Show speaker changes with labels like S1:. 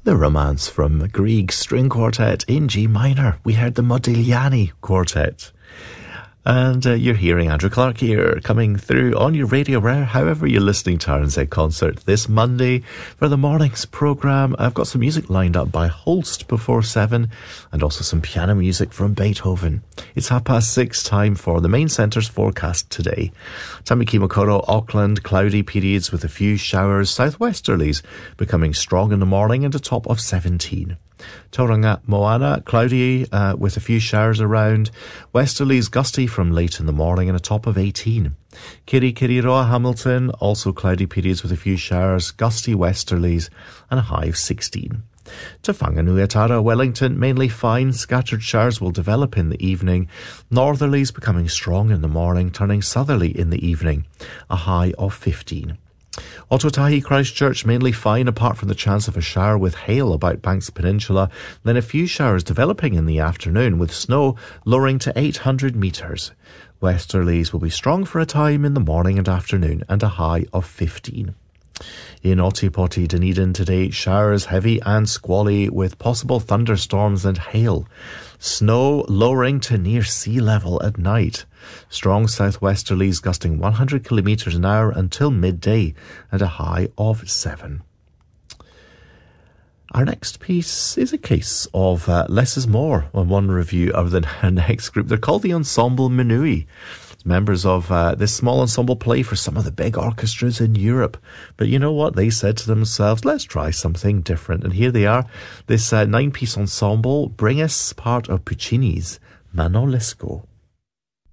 S1: The Romance from Grieg String Quartet in G minor. We heard the Modigliani Quartet. And you're hearing Andrew Clark here, coming through on your radio, however you're listening to RNZ Concert this Monday for the morning's programme. I've got some music lined up by Holst before 7, and also some piano music from Beethoven. It's 6:30 time for the main centre's forecast today. Tamaki Makaurau, Auckland, cloudy periods with a few showers, southwesterlies becoming strong in the morning and a top of 17. Tauranga, Moana, cloudy with a few showers around. Westerlies gusty from late in the morning and a top of 18. Kiriroa, Hamilton, also cloudy periods with a few showers, gusty westerlies and a high of 16. To Whanganuiatara, Wellington, mainly fine. Scattered showers will develop in the evening. Northerlies becoming strong in the morning, turning southerly in the evening, a high of 15. Ototahi, Christchurch, mainly fine apart from the chance of a shower with hail about Banks Peninsula, then a few showers developing in the afternoon with snow lowering to 800 metres. Westerlies will be strong for a time in the morning and afternoon and a high of 15. In Otipoti, Dunedin today, showers heavy and squally with possible thunderstorms and hail. Snow lowering to near sea level at night. Strong southwesterlies gusting 100 kilometres an hour until midday and a high of 7. Our next piece is a case of less is more on one review of the next group. They're called the Ensemble Minui. Members of this small ensemble play for some of the big orchestras in Europe. But you know what? They said to themselves, let's try something different. And here they are. This 9-piece ensemble bring us part of Puccini's Manon Lescaut.